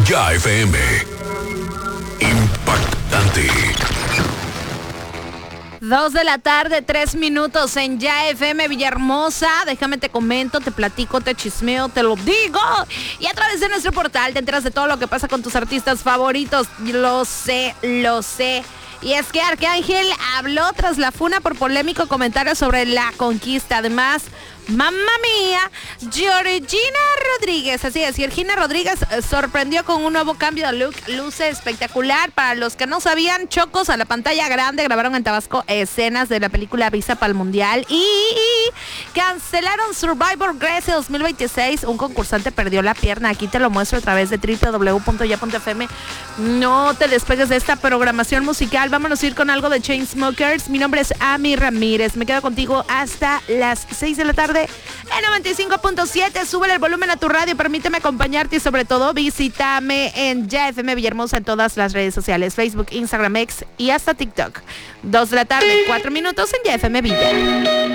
Ya FM. Impactante. 2 de la tarde, 3 minutos en Ya FM Villahermosa. Déjame te comento, te platico, te chismeo, te lo digo. Y a través de nuestro portal te enteras de todo lo que pasa con tus artistas favoritos. Lo sé. Y es que Arcángel habló tras la funa por polémico comentario sobre la conquista. Además, mamma mía, Georgina Rodríguez, así es, Georgina Rodríguez sorprendió con un nuevo cambio de look, luce espectacular. Para los que no sabían, Chocos a la pantalla grande grabaron en Tabasco escenas de la película Visa para el Mundial y cancelaron Survivor Grecia 2026. Un concursante perdió la pierna, aquí te lo muestro a través de www.ya.fm. No te despegues de esta programación musical, vámonos a ir con algo de Chainsmokers. Mi nombre es Ami Ramírez, me quedo contigo hasta las 6 de la tarde. En 95.7, súbele el volumen a tu radio, permíteme acompañarte y sobre todo visítame en Ya FM Villahermosa en todas las redes sociales, Facebook, Instagram, X y hasta TikTok. 2 de la tarde, 4 minutos en Ya FM Villa.